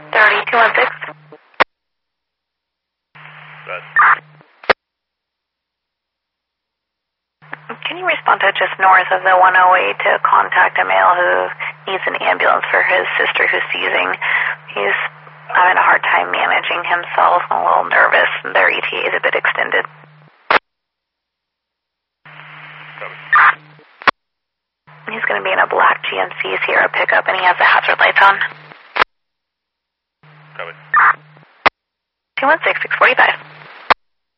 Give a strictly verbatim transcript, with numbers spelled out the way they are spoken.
thirty, two one six. Can you respond to just north of the one oh eight to contact a male who needs an ambulance for his sister who's seizing? He's having a hard time managing himself and a little nervous, and their E T A is a bit extended. He's going to be in a black G M C Sierra pickup, and he has the hazard lights on. two one six, six forty-five.